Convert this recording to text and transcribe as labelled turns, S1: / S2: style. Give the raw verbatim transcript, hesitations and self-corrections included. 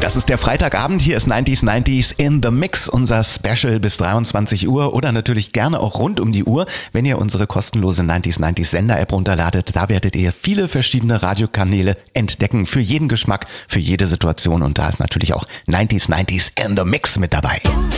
S1: Das ist der Freitagabend, hier ist neunzig neunzig in the Mix, unser Special bis dreiundzwanzig Uhr oder natürlich gerne auch rund um die Uhr, wenn ihr unsere kostenlose neunzig neunzig Sender-App runterladet. Da werdet ihr viele verschiedene Radiokanäle entdecken, für jeden Geschmack, für jede Situation und da ist natürlich auch neunzig neunzig in the Mix mit dabei.